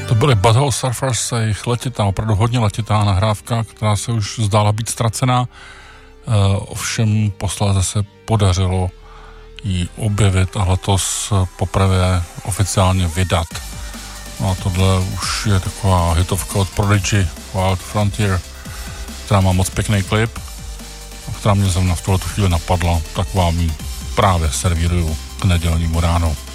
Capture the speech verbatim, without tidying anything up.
To byly Butthole Surfers, jejich letitá, opravdu hodně letitá nahrávka, která se už zdála být ztracená. Uh, ovšem posléze se podařilo ji objevit a letos poprvé oficiálně vydat. No a tohle už je taková hitovka od Prodigy, Wild Frontier, která má moc pěkný klip, která mě zrovna v tuhletu chvíli napadla, tak vám ji právě servíruju k nedělnímu ránu.